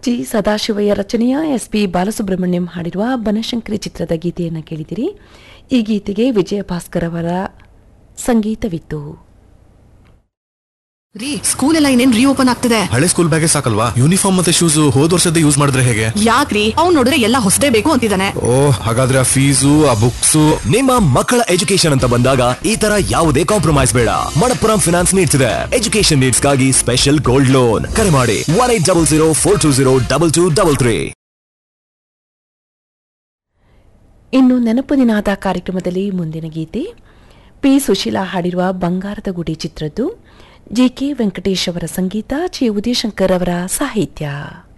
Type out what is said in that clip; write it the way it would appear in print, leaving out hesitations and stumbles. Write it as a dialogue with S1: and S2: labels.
S1: G Sadashivaiah ರಚನೆಯ SP Balasubrahmanyam ಹಾಡಿರುವ ಬನಶಂಕರಿ ಚಿತ್ರದ ಗೀತೆಯನ್ನು ಕೇಳಿದಿರಿ. ಈ ಗೀತೆಗೆ ವಿಜಯ ಭಾಸ್ಕರ್ ಅವರ ಸಂಗೀತವಿತ್ತು.
S2: ರೀ, ಸ್ಕೂಲ್ ಎಲ್ಲ ಇನ್ನೇನ್ ರೀಓಪನ್ ಆಗ್ತಿದೆ.
S3: ಹಳೆ ಸ್ಕೂಲ್ ಬ್ಯಾಗೇ ಸಾಕಲ್ವಾ? ಯೂನಿಫಾರ್ಮ್ ಮತ್ತೆ ಶೂಸ್ ಹೋದ ವರ್ಷದ ಯೂಸ್ ಮಾಡಿದ್ರೆ ಹೇಗೆ?
S2: ಯಾಕ್ರಿ, ಅವ್ನು ನೋಡಿದ್ರೆ ಎಲ್ಲ ಹೊಸದೇ ಬೇಕು ಅಂತಿದ್ದಾನೆ.
S3: ಓ, ಹಾಗಾದ್ರೆ ಆ ಫೀಸು ಆ ಬುಕ್ಸ್.
S4: ನಿಮ್ಮ ಮಕ್ಕಳ ಎಜುಕೇಶನ್ ಅಂತ ಬಂದಾಗ ಈ ತರ ಯಾವುದೇ ಕಾಂಪ್ರಮೈಸ್ ಬೇಡ. ಮಣಪ್ಪುರಂ ಫಿನಾನ್ಸ್ ನೀಡ್ತಿದೆ ಎಜುಕೇಶನ್ ನೀಡ್ಸ್ ಗಾಗಿ ಸ್ಪೆಷಲ್ ಗೋಲ್ಡ್ ಲೋನ್. ಕರೆ ಮಾಡಿ 1800420223.
S1: ಇನ್ನು ನೆನಪು ದಿನಾದ ಕಾರ್ಯಕ್ರಮದಲ್ಲಿ ಮುಂದಿನ ಗೀತೆ ಪಿ ಸುಶೀಲಾ ಹಾಡಿರುವ ಬಂಗಾರದ ಗುಡಿ ಚಿತ್ರದ್ದು. ಜಿ ಕೆ ವೆಂಕಟೇಶ್ ಅವರ ಸಂಗೀತ, ಚಿ ಉದಯಶಂಕರ್ ಅವರ ಸಾಹಿತ್ಯ.